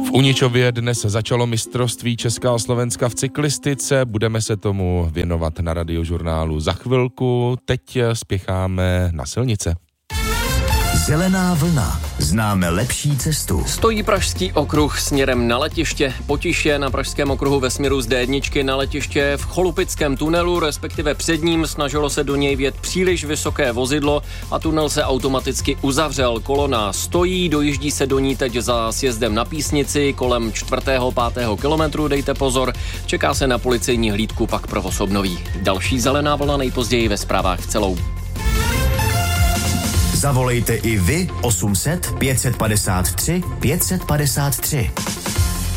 V Uničově dnes začalo mistrovství Česka a Slovenska v cyklistice. Budeme se tomu věnovat na Radiožurnálu za chvilku. Teď spěcháme na silnice. Zelená vlna. Známe lepší cestu. Stojí Pražský okruh směrem na letiště. Potiše na Pražském okruhu ve směru z D1 na letiště v Cholupickém tunelu, respektive před ním, snažilo se do něj vjet příliš vysoké vozidlo a tunel se automaticky uzavřel. Kolona stojí, dojíždí se do ní teď za sjezdem na Písnici kolem 4. 5. kilometru, dejte pozor. Čeká se na policejní hlídku, pak provoz obnoví. Další zelená vlna nejpozději ve zprávách celou. Zavolejte i vy 800 553 553.